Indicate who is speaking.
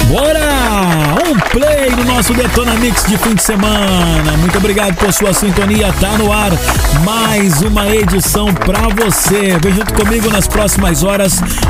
Speaker 1: Bora! Um play no nosso Detona Mix de fim de semana. Muito obrigado por sua sintonia. Tá no ar mais uma edição pra você. Vem junto comigo nas próximas horas.